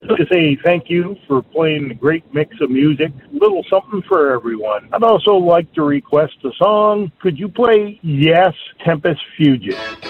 to say thank you for playing a great mix of music, little something for everyone. I'd also like to request a song. Could you play Yes, Tempest Fugit?